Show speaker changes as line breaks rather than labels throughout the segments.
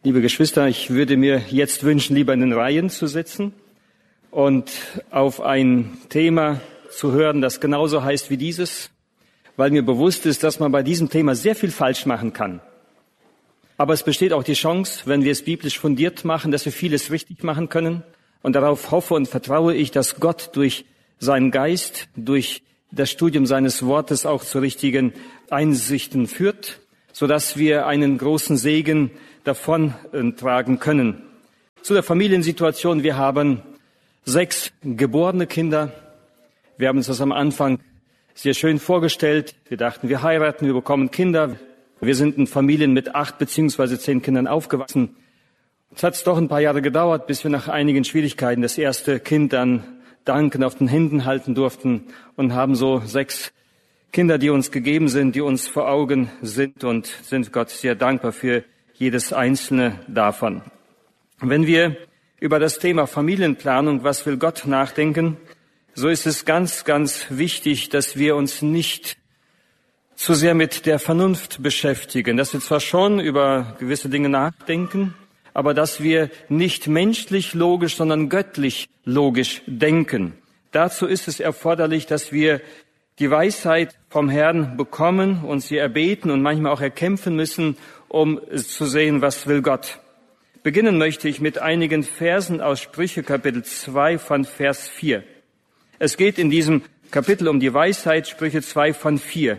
Liebe Geschwister, ich würde mir jetzt wünschen, lieber in den Reihen zu sitzen und auf ein Thema zu hören, das genauso heißt wie dieses, weil mir bewusst ist, dass man bei diesem Thema sehr viel falsch machen kann. Aber es besteht auch die Chance, wenn wir es biblisch fundiert machen, dass wir vieles richtig machen können. Und darauf hoffe und vertraue ich, dass Gott durch seinen Geist, durch das Studium seines Wortes auch zu richtigen Einsichten führt, sodass wir einen großen Segen davon tragen können. Zu der Familiensituation: Wir haben 6 geborene Kinder. Wir haben uns das am Anfang sehr schön vorgestellt. Wir dachten, wir heiraten, wir bekommen Kinder. Wir sind in Familien mit 8 beziehungsweise 10 Kindern aufgewachsen. Es hat doch ein paar Jahre gedauert, bis wir nach einigen Schwierigkeiten das erste Kind dann dankend auf den Händen halten durften und haben so 6 Kinder, die uns gegeben sind, die uns vor Augen sind, und sind Gott sehr dankbar für jedes einzelne davon. Wenn wir über das Thema Familienplanung, was will Gott, nachdenken, so ist es ganz, ganz wichtig, dass wir uns nicht zu sehr mit der Vernunft beschäftigen, dass wir zwar schon über gewisse Dinge nachdenken, aber dass wir nicht menschlich logisch, sondern göttlich logisch denken. Dazu ist es erforderlich, dass wir die Weisheit vom Herrn bekommen und sie erbeten und manchmal auch erkämpfen müssen, um zu sehen, was will Gott. Beginnen möchte ich mit einigen Versen aus Sprüche, Kapitel 2 von Vers 4. Es geht in diesem Kapitel um die Weisheit, Sprüche 2 von 4.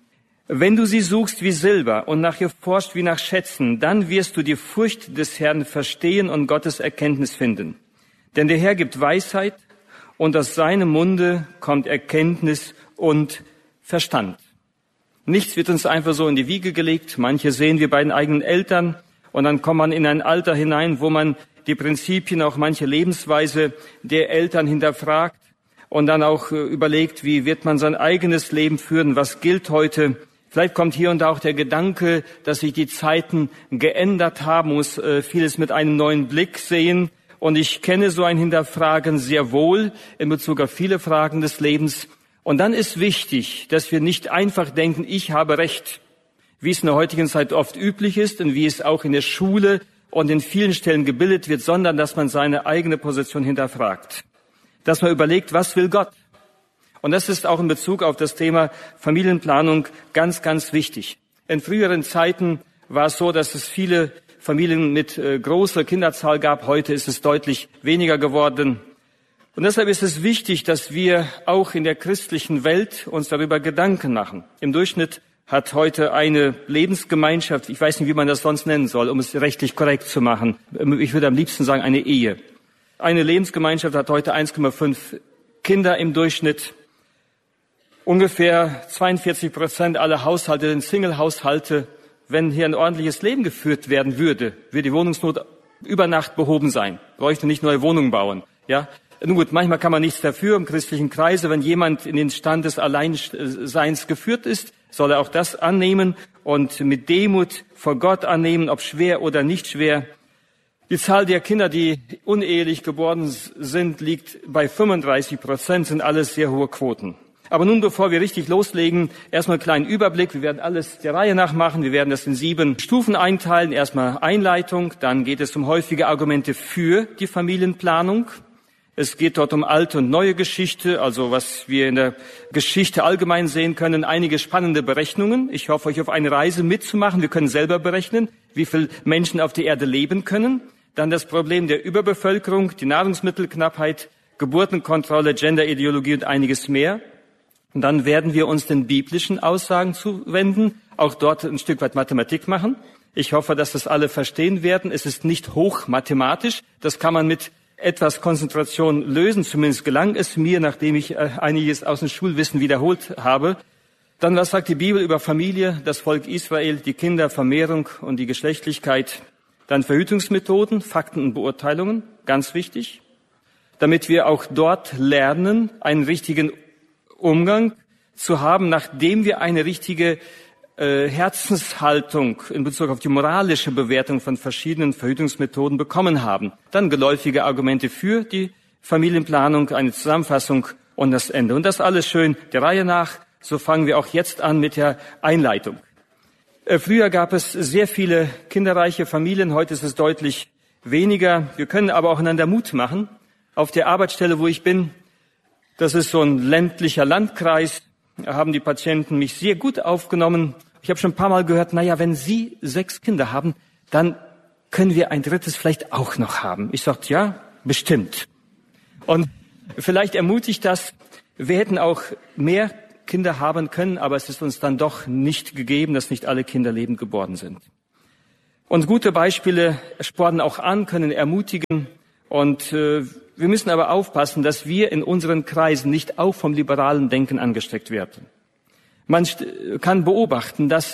Wenn du sie suchst wie Silber und nach ihr forscht wie nach Schätzen, dann wirst du die Furcht des Herrn verstehen und Gottes Erkenntnis finden. Denn der Herr gibt Weisheit und aus seinem Munde kommt Erkenntnis und Verstand. Nichts wird uns einfach so in die Wiege gelegt. Manche sehen wir bei den eigenen Eltern und dann kommt man in ein Alter hinein, wo man die Prinzipien, auch manche Lebensweise der Eltern hinterfragt und dann auch überlegt, wie wird man sein eigenes Leben führen, was gilt heute. Vielleicht kommt hier und da auch der Gedanke, dass sich die Zeiten geändert haben, muss vieles mit einem neuen Blick sehen. Und ich kenne so ein Hinterfragen sehr wohl in Bezug auf viele Fragen des Lebens. Und dann ist wichtig, dass wir nicht einfach denken, ich habe Recht, wie es in der heutigen Zeit oft üblich ist und wie es auch in der Schule und in vielen Stellen gebildet wird, sondern dass man seine eigene Position hinterfragt. Dass man überlegt, was will Gott? Und das ist auch in Bezug auf das Thema Familienplanung ganz, ganz wichtig. In früheren Zeiten war es so, dass es viele Familien mit großer Kinderzahl gab. Heute ist es deutlich weniger geworden. Und deshalb ist es wichtig, dass wir auch in der christlichen Welt uns darüber Gedanken machen. Im Durchschnitt hat heute eine Lebensgemeinschaft, ich weiß nicht, wie man das sonst nennen soll, um es rechtlich korrekt zu machen. Ich würde am liebsten sagen, eine Ehe. Eine Lebensgemeinschaft hat heute 1,5 Kinder im Durchschnitt. Ungefähr 42% aller Haushalte sind Single-Haushalte. Wenn hier ein ordentliches Leben geführt werden würde, würde die Wohnungsnot über Nacht behoben sein. Bräuchte nicht neue Wohnungen bauen. Ja, nun gut, manchmal kann man nichts dafür im christlichen Kreise. Wenn jemand in den Stand des Alleinseins geführt ist, soll er auch das annehmen und mit Demut vor Gott annehmen, ob schwer oder nicht schwer. Die Zahl der Kinder, die unehelich geboren sind, liegt bei 35%, sind alles sehr hohe Quoten. Aber nun, bevor wir richtig loslegen, erstmal einen kleinen Überblick. Wir werden alles der Reihe nach machen. Wir werden das in 7 Stufen einteilen. Erstmal Einleitung, dann geht es um häufige Argumente für die Familienplanung. Es geht dort um alte und neue Geschichte, also was wir in der Geschichte allgemein sehen können. Einige spannende Berechnungen. Ich hoffe, euch auf eine Reise mitzumachen. Wir können selber berechnen, wie viele Menschen auf der Erde leben können. Dann das Problem der Überbevölkerung, die Nahrungsmittelknappheit, Geburtenkontrolle, Genderideologie und einiges mehr. Und dann werden wir uns den biblischen Aussagen zuwenden, auch dort ein Stück weit Mathematik machen. Ich hoffe, dass das alle verstehen werden. Es ist nicht hochmathematisch. Das kann man mit etwas Konzentration lösen. Zumindest gelang es mir, nachdem ich einiges aus dem Schulwissen wiederholt habe. Dann, was sagt die Bibel über Familie, das Volk Israel, die Kinder, Vermehrung und die Geschlechtlichkeit? Dann Verhütungsmethoden, Fakten und Beurteilungen, ganz wichtig, damit wir auch dort lernen, einen richtigen Umgang zu haben, nachdem wir eine richtige Herzenshaltung in Bezug auf die moralische Bewertung von verschiedenen Verhütungsmethoden bekommen haben. Dann geläufige Argumente für die Familienplanung, eine Zusammenfassung und das Ende. Und das alles schön der Reihe nach. So fangen wir auch jetzt an mit der Einleitung. Früher gab es sehr viele kinderreiche Familien, heute ist es deutlich weniger. Wir können aber auch einander Mut machen. Auf der Arbeitsstelle, wo ich bin, das ist so ein ländlicher Landkreis, haben die Patienten mich sehr gut aufgenommen. Ich habe schon ein paar Mal gehört, wenn Sie 6 Kinder haben, dann können wir ein 3. vielleicht auch noch haben. Ich sagte, ja, bestimmt. Und vielleicht ermutigt das, wir hätten auch mehr Kinder haben können, aber es ist uns dann doch nicht gegeben, dass nicht alle Kinder lebend geboren sind. Und gute Beispiele spornen auch an, können ermutigen. Und wir müssen aber aufpassen, dass wir in unseren Kreisen nicht auch vom liberalen Denken angesteckt werden. Man kann beobachten, dass,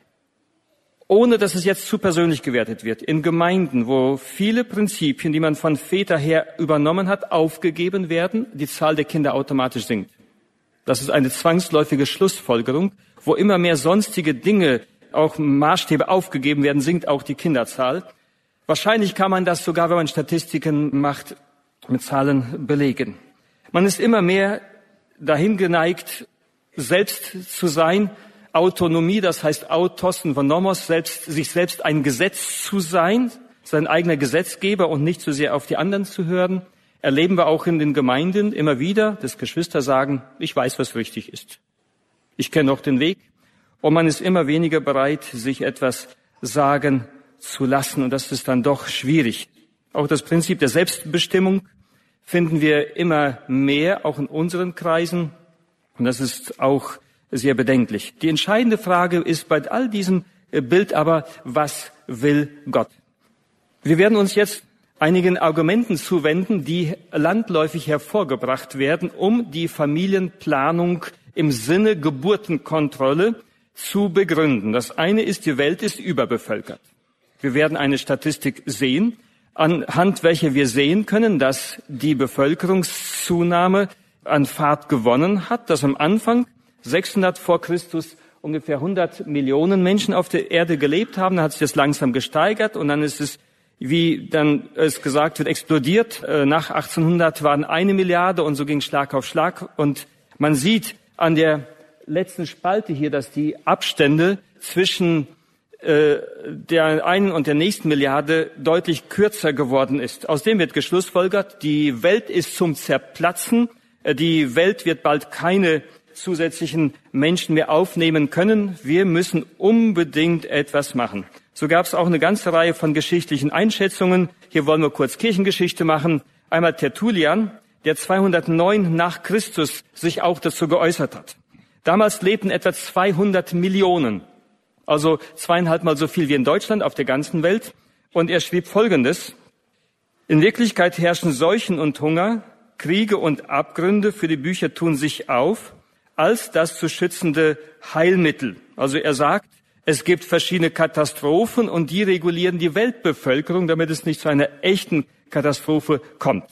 ohne dass es jetzt zu persönlich gewertet wird, in Gemeinden, wo viele Prinzipien, die man von Väter her übernommen hat, aufgegeben werden, die Zahl der Kinder automatisch sinkt. Das ist eine zwangsläufige Schlussfolgerung. Wo immer mehr sonstige Dinge, auch Maßstäbe aufgegeben werden, sinkt auch die Kinderzahl. Wahrscheinlich kann man das sogar, wenn man Statistiken macht, mit Zahlen belegen. Man ist immer mehr dahin geneigt, selbst zu sein. Autonomie, das heißt autos und nomos, sich selbst ein Gesetz zu sein, sein eigener Gesetzgeber und nicht so sehr auf die anderen zu hören. Erleben wir auch in den Gemeinden immer wieder, dass Geschwister sagen, ich weiß, was richtig ist. Ich kenne auch den Weg. Und man ist immer weniger bereit, sich etwas sagen zu lassen. Und das ist dann doch schwierig. Auch das Prinzip der Selbstbestimmung finden wir immer mehr, auch in unseren Kreisen. Und das ist auch sehr bedenklich. Die entscheidende Frage ist bei all diesem Bild aber, was will Gott? Wir werden uns jetzt einigen Argumenten zuwenden, die landläufig hervorgebracht werden, um die Familienplanung im Sinne Geburtenkontrolle zu begründen. Das eine ist, die Welt ist überbevölkert. Wir werden eine Statistik sehen, anhand welcher wir sehen können, dass die Bevölkerungszunahme an Fahrt gewonnen hat, dass am Anfang 600 vor Christus ungefähr 100 Millionen Menschen auf der Erde gelebt haben. Dann hat sich das langsam gesteigert und dann ist es, wie dann es gesagt wird, explodiert. Nach 1800 waren 1 Milliarde und so ging Schlag auf Schlag. Und man sieht an der letzten Spalte hier, dass die Abstände zwischen der einen und der nächsten Milliarde deutlich kürzer geworden ist. Aus dem wird geschlussfolgert, die Welt ist zum Zerplatzen. Die Welt wird bald keine zusätzlichen Menschen mehr aufnehmen können. Wir müssen unbedingt etwas machen. So gab es auch eine ganze Reihe von geschichtlichen Einschätzungen. Hier wollen wir kurz Kirchengeschichte machen. Einmal Tertullian, der 209 nach Christus sich auch dazu geäußert hat. Damals lebten etwa 200 Millionen, also 2,5 Mal so viel wie in Deutschland auf der ganzen Welt. Und er schrieb Folgendes: In Wirklichkeit herrschen Seuchen und Hunger, Kriege und Abgründe, für die Bücher tun sich auf, als das zu schützende Heilmittel. Also er sagt, es gibt verschiedene Katastrophen und die regulieren die Weltbevölkerung, damit es nicht zu einer echten Katastrophe kommt.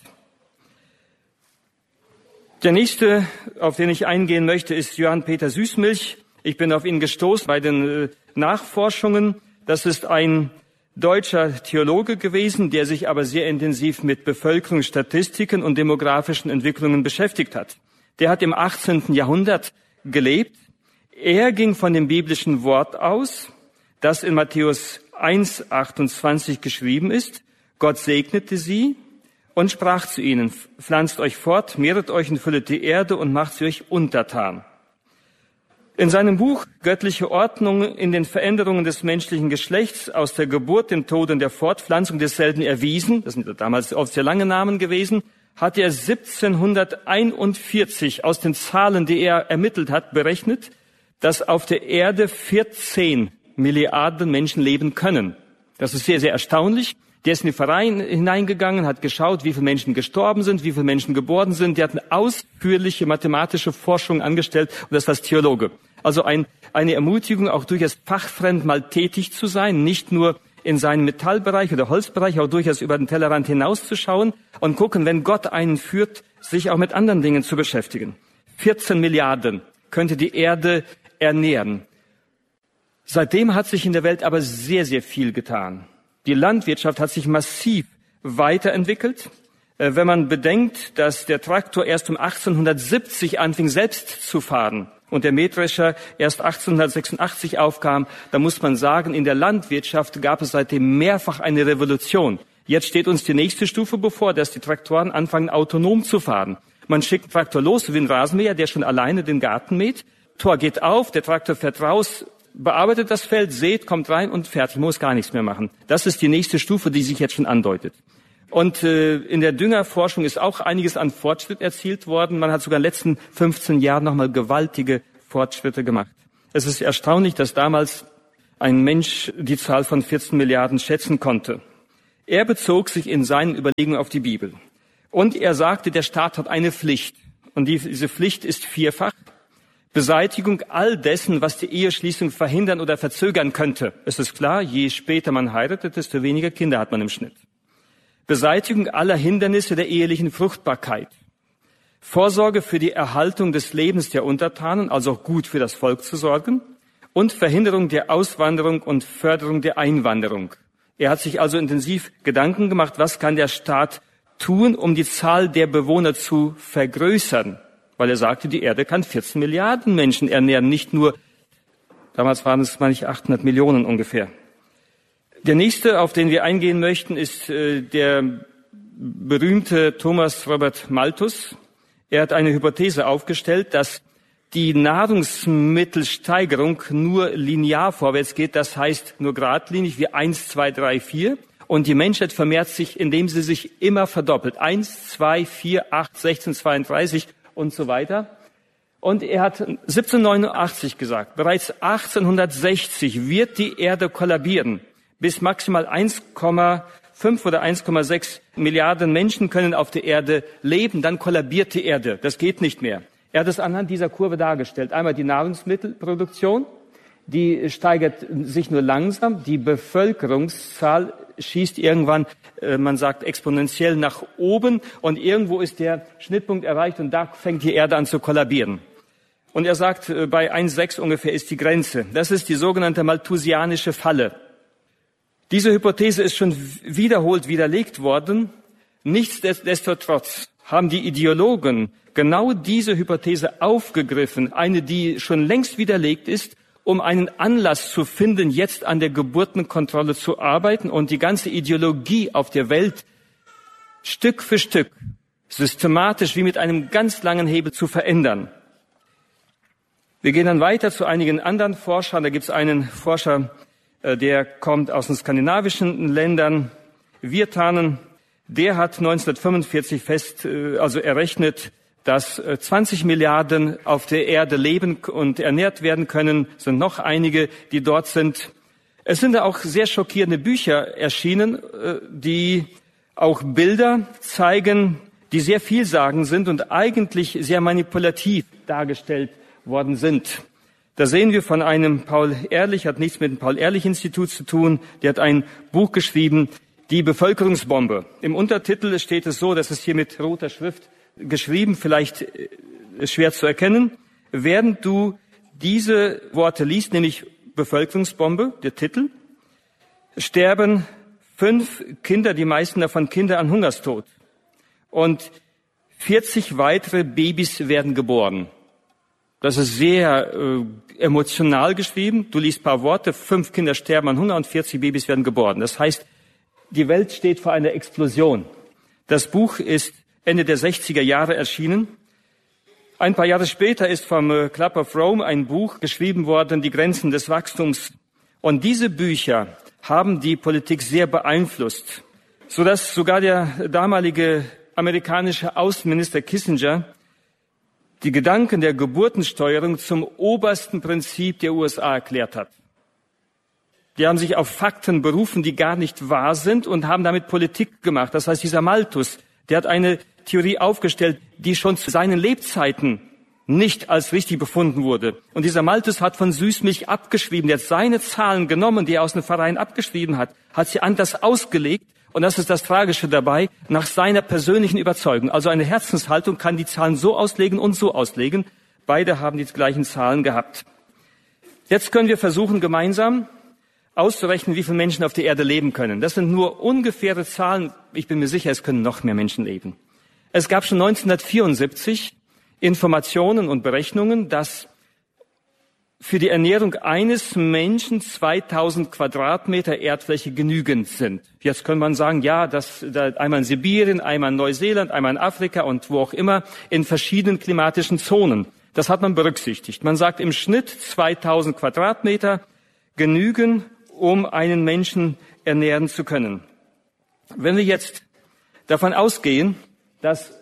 Der nächste, auf den ich eingehen möchte, ist Johann Peter Süßmilch. Ich bin auf ihn gestoßen bei den Nachforschungen. Das ist ein deutscher Theologe gewesen, der sich aber sehr intensiv mit Bevölkerungsstatistiken und demografischen Entwicklungen beschäftigt hat. Der hat im 18. Jahrhundert gelebt. Er ging von dem biblischen Wort aus, das in Matthäus 1,28 geschrieben ist. Gott segnete sie und sprach zu ihnen, pflanzt euch fort, mehret euch und füllet die Erde und macht sie euch untertan. In seinem Buch Göttliche Ordnung in den Veränderungen des menschlichen Geschlechts aus der Geburt, dem Tod und der Fortpflanzung desselben erwiesen, das sind damals oft sehr lange Namen gewesen, hat er 1741 aus den Zahlen, die er ermittelt hat, berechnet, dass auf der Erde 14 Milliarden Menschen leben können. Das ist sehr, sehr erstaunlich. Der ist in den Verein hineingegangen, hat geschaut, wie viele Menschen gestorben sind, wie viele Menschen geboren sind. Der hat eine ausführliche mathematische Forschung angestellt und das ist als Theologe. Also eine Ermutigung, auch durchaus fachfremd mal tätig zu sein, nicht nur in seinem Metallbereich oder Holzbereich, auch durchaus über den Tellerrand hinauszuschauen und gucken, wenn Gott einen führt, sich auch mit anderen Dingen zu beschäftigen. 14 Milliarden könnte die Erde ernähren. Seitdem hat sich in der Welt aber sehr, sehr viel getan. Die Landwirtschaft hat sich massiv weiterentwickelt. Wenn man bedenkt, dass der Traktor erst um 1870 anfing selbst zu fahren und der Mähdrescher erst 1886 aufkam, dann muss man sagen, in der Landwirtschaft gab es seitdem mehrfach eine Revolution. Jetzt steht uns die nächste Stufe bevor, dass die Traktoren anfangen, autonom zu fahren. Man schickt einen Traktor los wie ein Rasenmäher, der schon alleine den Garten mäht. Tor geht auf, der Traktor fährt raus, bearbeitet das Feld, sät, kommt rein und fertig, muss gar nichts mehr machen. Das ist die nächste Stufe, die sich jetzt schon andeutet. Und in der Düngerforschung ist auch einiges an Fortschritt erzielt worden. Man hat sogar in den letzten 15 Jahren nochmal gewaltige Fortschritte gemacht. Es ist erstaunlich, dass damals ein Mensch die Zahl von 14 Milliarden schätzen konnte. Er bezog sich in seinen Überlegungen auf die Bibel. Und er sagte, der Staat hat eine Pflicht. Und diese Pflicht ist vierfach. Beseitigung all dessen, was die Eheschließung verhindern oder verzögern könnte. Es ist klar, je später man heiratet, desto weniger Kinder hat man im Schnitt. Beseitigung aller Hindernisse der ehelichen Fruchtbarkeit. Vorsorge für die Erhaltung des Lebens der Untertanen, also auch gut für das Volk zu sorgen. Und Verhinderung der Auswanderung und Förderung der Einwanderung. Er hat sich also intensiv Gedanken gemacht, was kann der Staat tun, um die Zahl der Bewohner zu vergrößern. Weil er sagte, die Erde kann 14 Milliarden Menschen ernähren, nicht nur, damals waren es, meine ich, 800 Millionen ungefähr. Der nächste, auf den wir eingehen möchten, ist der berühmte Thomas Robert Malthus. Er hat eine Hypothese aufgestellt, dass die Nahrungsmittelsteigerung nur linear vorwärts geht, das heißt nur geradlinig wie 1, 2, 3, 4. Und die Menschheit vermehrt sich, indem sie sich immer verdoppelt. 1, 2, 4, 8, 16, 32 und so weiter. Und er hat 1789 gesagt, bereits 1860 wird die Erde kollabieren. Bis maximal 1,5 oder 1,6 Milliarden Menschen können auf der Erde leben, dann kollabiert die Erde. Das geht nicht mehr. Er hat es anhand dieser Kurve dargestellt. Einmal die Nahrungsmittelproduktion, die steigert sich nur langsam. Die Bevölkerungszahl schießt irgendwann, man sagt exponentiell nach oben und irgendwo ist der Schnittpunkt erreicht und da fängt die Erde an zu kollabieren. Und er sagt, bei 1,6 ungefähr ist die Grenze. Das ist die sogenannte malthusianische Falle. Diese Hypothese ist schon wiederholt widerlegt worden. Nichtsdestotrotz haben die Ideologen genau diese Hypothese aufgegriffen, eine, die schon längst widerlegt ist, um einen Anlass zu finden, jetzt an der Geburtenkontrolle zu arbeiten und die ganze Ideologie auf der Welt Stück für Stück, systematisch wie mit einem ganz langen Hebel zu verändern. Wir gehen dann weiter zu einigen anderen Forschern. Da gibt es einen Forscher, der kommt aus den skandinavischen Ländern, Virtanen. Der hat 1945 errechnet, dass 20 Milliarden auf der Erde leben und ernährt werden können. Es sind noch einige, die dort sind. Es sind auch sehr schockierende Bücher erschienen, die auch Bilder zeigen, die sehr vielsagend sind und eigentlich sehr manipulativ dargestellt worden sind. Da sehen wir von einem Paul Ehrlich, hat nichts mit dem Paul-Ehrlich-Institut zu tun, der hat ein Buch geschrieben, Die Bevölkerungsbombe. Im Untertitel steht es so, das ist hier mit roter Schrift geschrieben, vielleicht schwer zu erkennen. Während du diese Worte liest, nämlich Bevölkerungsbombe, der Titel, sterben 5 Kinder, die meisten davon Kinder an Hungerstod. Und 40 weitere Babys werden geboren. Das ist sehr emotional geschrieben. Du liest ein paar Worte, 5 Kinder sterben an Hunger und 40 Babys werden geboren. Das heißt, die Welt steht vor einer Explosion. Das Buch ist Ende der 60er Jahre erschienen. Ein paar Jahre später ist vom Club of Rome ein Buch geschrieben worden, Die Grenzen des Wachstums. Und diese Bücher haben die Politik sehr beeinflusst, sodass sogar der damalige amerikanische Außenminister Kissinger die Gedanken der Geburtensteuerung zum obersten Prinzip der USA erklärt hat. Die haben sich auf Fakten berufen, die gar nicht wahr sind und haben damit Politik gemacht. Das heißt, dieser Malthus, der hat eine Theorie aufgestellt, die schon zu seinen Lebzeiten nicht als richtig befunden wurde. Und dieser Malthus hat von Süßmilch abgeschrieben. Der hat seine Zahlen genommen, die er aus den Vereinen abgeschrieben hat sie anders ausgelegt. Und das ist das Tragische dabei, nach seiner persönlichen Überzeugung. Also eine Herzenshaltung kann die Zahlen so auslegen und so auslegen. Beide haben die gleichen Zahlen gehabt. Jetzt können wir versuchen, gemeinsam auszurechnen, wie viele Menschen auf der Erde leben können. Das sind nur ungefähre Zahlen. Ich bin mir sicher, es können noch mehr Menschen leben. Es gab schon 1974 Informationen und Berechnungen, dass für die Ernährung eines Menschen 2000 Quadratmeter Erdfläche genügend sind. Jetzt kann man sagen, ja, das einmal in Sibirien, einmal in Neuseeland, einmal in Afrika und wo auch immer, in verschiedenen klimatischen Zonen. Das hat man berücksichtigt. Man sagt im Schnitt 2000 Quadratmeter genügen, um einen Menschen ernähren zu können. Wenn wir jetzt davon ausgehen, dass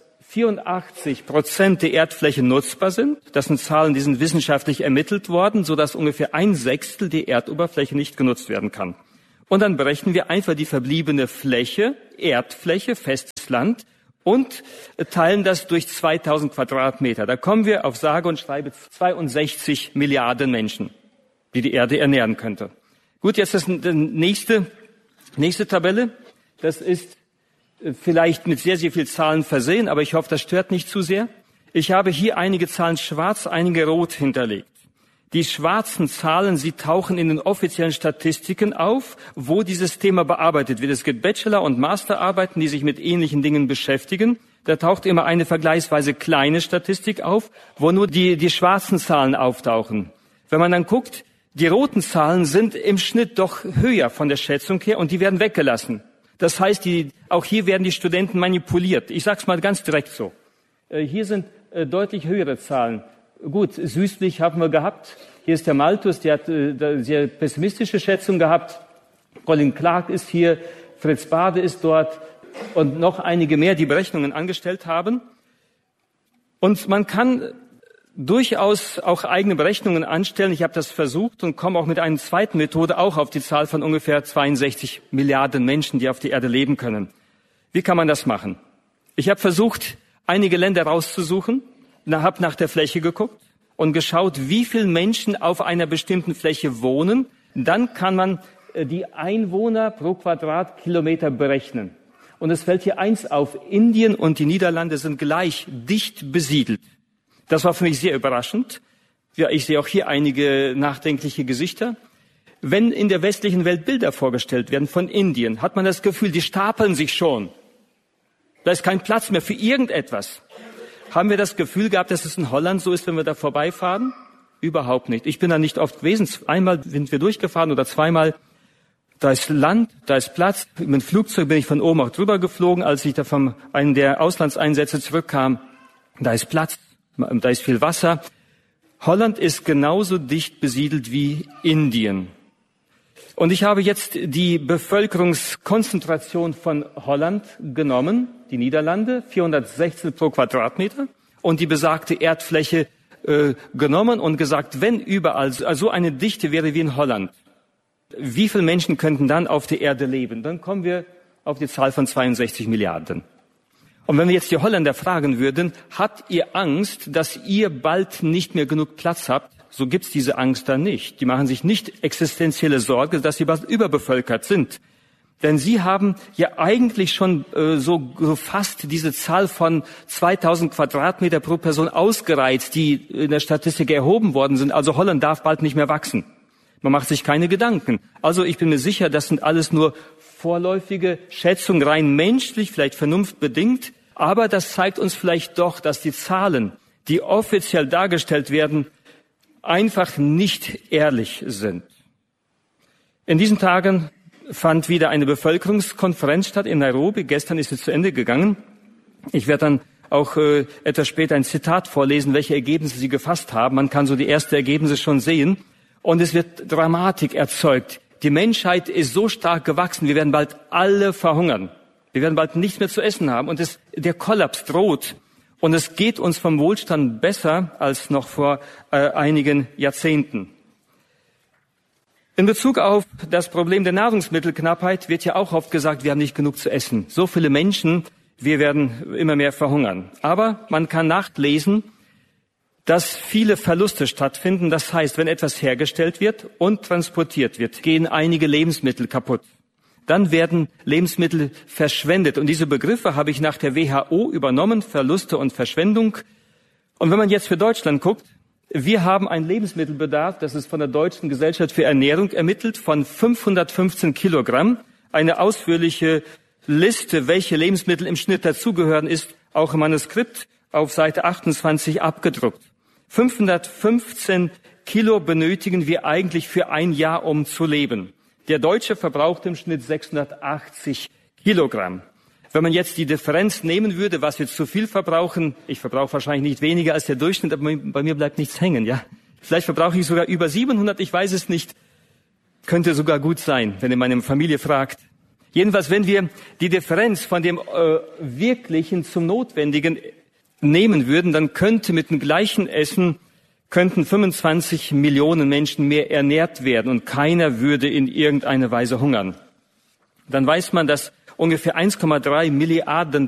84% der Erdfläche nutzbar sind. Das sind Zahlen, die sind wissenschaftlich ermittelt worden, sodass ungefähr 1/6 der Erdoberfläche nicht genutzt werden kann. Und dann berechnen wir einfach die verbliebene Fläche, Erdfläche, festes Land, und teilen das durch 2000 Quadratmeter. Da kommen wir auf sage und schreibe 62 Milliarden Menschen, die die Erde ernähren könnte. Gut, jetzt ist die nächste Tabelle. Das ist vielleicht mit sehr, sehr viel Zahlen versehen, aber ich hoffe, das stört nicht zu sehr. Ich habe hier einige Zahlen schwarz, einige rot hinterlegt. Die schwarzen Zahlen, sie tauchen in den offiziellen Statistiken auf, wo dieses Thema bearbeitet wird. Es gibt Bachelor- und Masterarbeiten, die sich mit ähnlichen Dingen beschäftigen. Da taucht immer eine vergleichsweise kleine Statistik auf, wo nur die schwarzen Zahlen auftauchen. Wenn man dann guckt, die roten Zahlen sind im Schnitt doch höher von der Schätzung her und die werden weggelassen. Das heißt, auch hier werden die Studenten manipuliert. Ich sage es mal ganz direkt so. Hier sind deutlich höhere Zahlen. Gut, Süßlich haben wir gehabt. Hier ist der Malthus, der hat sehr pessimistische Schätzungen gehabt. Colin Clark ist hier, Fritz Bade ist dort und noch einige mehr, die Berechnungen angestellt haben. Und man kann durchaus auch eigene Berechnungen anstellen. Ich habe das versucht und komme auch mit einer zweiten Methode auch auf die Zahl von ungefähr 62 Milliarden Menschen, die auf der Erde leben können. Wie kann man das machen? Ich habe versucht, einige Länder rauszusuchen, habe nach der Fläche geguckt und geschaut, wie viele Menschen auf einer bestimmten Fläche wohnen. Dann kann man die Einwohner pro Quadratkilometer berechnen. Und es fällt hier eins auf, Indien und die Niederlande sind gleich dicht besiedelt. Das war für mich sehr überraschend. Ja, ich sehe auch hier einige nachdenkliche Gesichter. Wenn in der westlichen Welt Bilder vorgestellt werden von Indien, hat man das Gefühl, die stapeln sich schon. Da ist kein Platz mehr für irgendetwas. Haben wir das Gefühl gehabt, dass es in Holland so ist, wenn wir da vorbeifahren? Überhaupt nicht. Ich bin da nicht oft gewesen. Einmal sind wir durchgefahren oder zweimal. Da ist Land, da ist Platz. Mit dem Flugzeug bin ich von oben auch drüber geflogen, als ich da von einem der Auslandseinsätze zurückkam. Da ist Platz. Da ist viel Wasser. Holland ist genauso dicht besiedelt wie Indien. Und ich habe jetzt die Bevölkerungskonzentration von Holland genommen, die Niederlande, 416 pro Quadratmeter, und die besagte Erdfläche genommen und gesagt, wenn überall so eine Dichte wäre wie in Holland, wie viele Menschen könnten dann auf der Erde leben? Dann kommen wir auf die Zahl von 62 Milliarden. Und wenn wir jetzt die Holländer fragen würden, habt ihr Angst, dass ihr bald nicht mehr genug Platz habt? So gibt's diese Angst da nicht. Die machen sich nicht existenzielle Sorge, dass sie bald überbevölkert sind. Denn sie haben ja eigentlich schon so fast diese Zahl von 2000 Quadratmeter pro Person ausgereizt, die in der Statistik erhoben worden sind. Also Holland darf bald nicht mehr wachsen. Man macht sich keine Gedanken. Also ich bin mir sicher, das sind alles nur vorläufige Schätzungen, rein menschlich, vielleicht vernunftbedingt. Aber das zeigt uns vielleicht doch, dass die Zahlen, die offiziell dargestellt werden, einfach nicht ehrlich sind. In diesen Tagen fand wieder eine Bevölkerungskonferenz statt in Nairobi. Gestern ist sie zu Ende gegangen. Ich werde dann auch etwas später ein Zitat vorlesen, welche Ergebnisse sie gefasst haben. Man kann so die ersten Ergebnisse schon sehen. Und es wird Dramatik erzeugt. Die Menschheit ist so stark gewachsen, wir werden bald alle verhungern. Wir werden bald nichts mehr zu essen haben. Und der Kollaps droht. Und es geht uns vom Wohlstand besser als noch vor einigen Jahrzehnten. In Bezug auf das Problem der Nahrungsmittelknappheit wird ja auch oft gesagt, wir haben nicht genug zu essen. So viele Menschen, wir werden immer mehr verhungern. Aber man kann nachlesen, dass viele Verluste stattfinden. Das heißt, wenn etwas hergestellt wird und transportiert wird, gehen einige Lebensmittel kaputt. Dann werden Lebensmittel verschwendet. Und diese Begriffe habe ich nach der WHO übernommen, Verluste und Verschwendung. Und wenn man jetzt für Deutschland guckt, Wir haben einen Lebensmittelbedarf, das ist von der Deutschen Gesellschaft für Ernährung ermittelt, von 515 Kilogramm. Eine ausführliche Liste, welche Lebensmittel im Schnitt dazugehören, ist auch im Manuskript auf Seite 28 abgedruckt. 515 Kilo benötigen wir eigentlich für ein Jahr, um zu leben. Der Deutsche verbraucht im Schnitt 680 Kilogramm. Wenn man jetzt die Differenz nehmen würde, was wir zu viel verbrauchen, ich verbrauche wahrscheinlich nicht weniger als der Durchschnitt, aber bei mir bleibt nichts hängen, ja. Vielleicht verbrauche ich sogar über 700, ich weiß es nicht. Könnte sogar gut sein, wenn ihr meine Familie fragt. Jedenfalls, wenn wir die Differenz von dem Wirklichen zum Notwendigen nehmen würden, dann könnte mit dem gleichen Essen 25 Millionen Menschen mehr ernährt werden und keiner würde in irgendeiner Weise hungern. Dann weiß man, dass ungefähr 1,3 Milliarden